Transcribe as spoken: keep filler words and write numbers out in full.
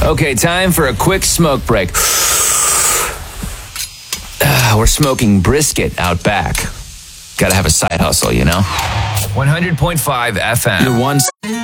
Okay, time for a quick smoke break. Ah, we're smoking brisket out back. Gotta have a side hustle, you know? one hundred point five F M. Your one...